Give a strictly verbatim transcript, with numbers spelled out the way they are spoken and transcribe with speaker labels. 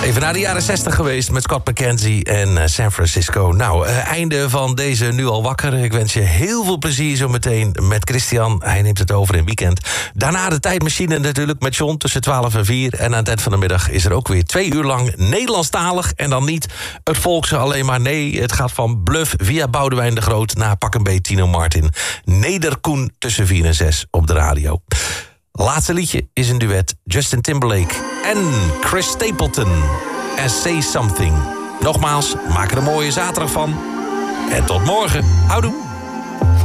Speaker 1: Even naar de jaren zestig geweest met Scott McKenzie en uh, San Francisco. Nou, uh, einde van deze Nu al wakker. Ik wens je heel veel plezier zo meteen met Christian. Hij neemt het over in weekend. Daarna de tijdmachine natuurlijk met John tussen twaalf en vier. En aan het eind van de middag is er ook weer twee uur lang Nederlandstalig. En dan niet het volkse alleen maar. Nee, het gaat van Bluff via Boudewijn de Groot naar Pak een Beet Tino Martin. Nederkoen tussen vier en zes op de radio. Laatste liedje is een duet. Justin Timberlake en Chris Stapleton. En Say Something. Nogmaals, maak er een mooie zaterdag van. En tot morgen. Houdoe.